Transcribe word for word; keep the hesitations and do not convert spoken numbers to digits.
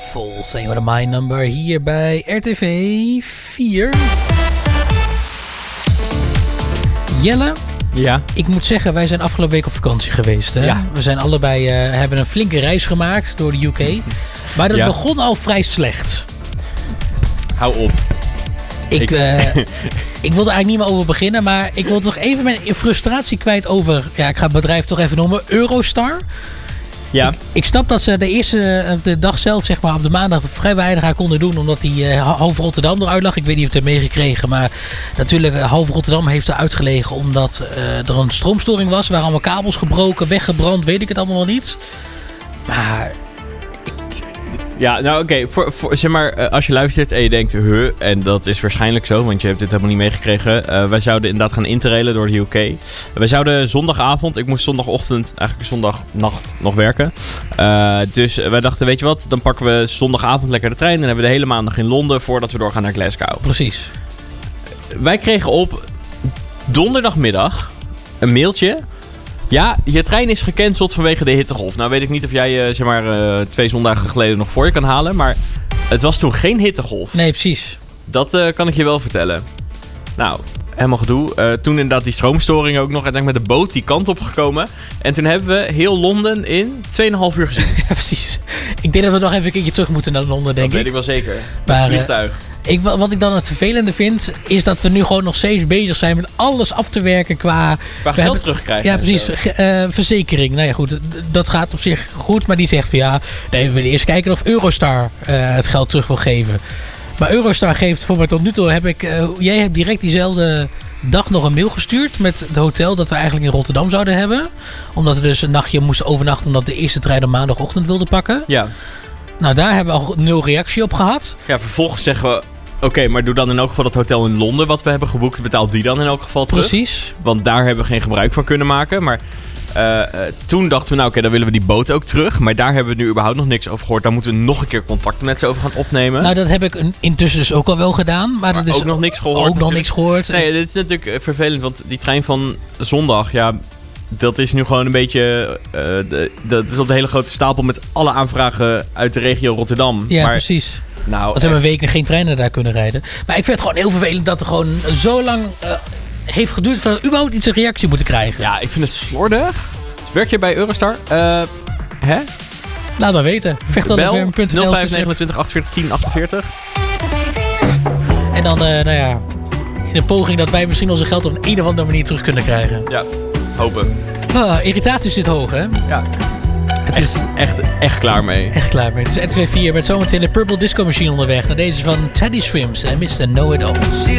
Falls. En je hoorde My Number hier bij R T V vier. Jelle? Ja? Ik moet zeggen, wij zijn afgelopen week op vakantie geweest. Hè? Ja. We zijn allebei, uh, hebben een flinke reis gemaakt door de U K. Maar dat ja. begon al vrij slecht. Hou op. Ik, ik... Uh, ik wil er eigenlijk niet meer over beginnen, maar ik wil toch even mijn frustratie kwijt over, ja, ik ga het bedrijf toch even noemen, Eurostar. Ja. Ik, ik snap dat ze de eerste de dag zelf, zeg maar, op de maandag vrij weinig aan konden doen, omdat die uh, halve Rotterdam eruit lag. Ik weet niet of je het hebt meegekregen, maar natuurlijk uh, halve Rotterdam heeft er uitgelegen omdat uh, er een stroomstoring was. Er waren allemaal kabels gebroken, weggebrand, weet ik het allemaal wel niet. Maar... Ja, nou oké, okay. zeg maar, als je luistert en je denkt, huh, en dat is waarschijnlijk zo, want je hebt dit helemaal niet meegekregen. Uh, wij zouden inderdaad gaan interrailen door de U K. Wij zouden zondagavond, ik moest zondagochtend, eigenlijk zondagnacht nog werken. Uh, dus wij dachten, weet je wat, dan pakken we zondagavond lekker de trein en dan hebben we de hele maandag in Londen voordat we doorgaan naar Glasgow. Precies. Wij kregen op donderdagmiddag een mailtje. Ja, je trein is gecanceld vanwege de hittegolf. Nou weet ik niet of jij uh, zeg maar uh, twee zondagen geleden nog voor je kan halen. Maar het was toen geen hittegolf. Nee, precies. Dat uh, kan ik je wel vertellen. Nou, helemaal gedoe. Uh, toen inderdaad die stroomstoring ook nog. Uiteindelijk met de boot die kant op gekomen. En toen hebben we heel Londen in twee komma vijf uur gezien. Ja, precies. Ik denk dat we nog even een keertje terug moeten naar Londen, denk ik. Dat weet ik wel zeker. Met maar, het vliegtuig. Uh, Ik, wat ik dan het vervelende vind, is dat we nu gewoon nog steeds bezig zijn met alles af te werken qua... Qua geld hebben, terugkrijgen. Ja, precies. Uh, verzekering. Nou ja, goed. Dat gaat op zich goed, maar die zegt van ja, nee, we willen eerst kijken of Eurostar uh, het geld terug wil geven. Maar Eurostar geeft voor mij tot nu toe, heb ik... Uh, jij hebt direct diezelfde dag nog een mail gestuurd met het hotel dat we eigenlijk in Rotterdam zouden hebben. Omdat we dus een nachtje moesten overnachten omdat de eerste trein op maandagochtend wilden pakken. Ja. Nou, daar hebben we al nul reactie op gehad. Ja, vervolgens zeggen we... Oké, okay, maar doe dan in elk geval dat hotel in Londen wat we hebben geboekt. Betaal die dan in elk geval terug. Precies. Want daar hebben we geen gebruik van kunnen maken. Maar uh, uh, toen dachten we, nou oké, okay, dan willen we die boot ook terug. Maar daar hebben we nu überhaupt nog niks over gehoord. Daar moeten we nog een keer contact met ze over gaan opnemen. Nou, dat heb ik intussen dus ook al wel gedaan. Maar, maar dat is ook nog niks gehoord. Ook natuurlijk. nog niks gehoord. Nee, dit is natuurlijk vervelend. Want die trein van zondag, ja... Dat is nu gewoon een beetje... Uh, de, dat is op de hele grote stapel met alle aanvragen uit de regio Rotterdam. Ja, maar, precies. Nou, Want ze hebben een week geen treinen daar kunnen rijden. Maar ik vind het gewoon heel vervelend dat er gewoon zo lang uh, heeft geduurd... voordat we überhaupt iets een reactie moeten krijgen. Ja, ik vind het slordig. Dus werk je bij Eurostar? Uh, hè? Laat maar weten. Vecht dan Bel even een nul vijf negenentwintig achtenveertig tien achtenveertig. En dan, uh, nou ja... in een poging dat wij misschien onze geld op een, een of andere manier terug kunnen krijgen. Ja, hopen. Ah, irritatie zit hoog, hè? Ja. Het echt, is echt, echt klaar mee. Echt klaar mee. Het is R T V vier met zometeen de Purple Disco Machine onderweg. Naar deze van Teddy Swims en mister Know It All.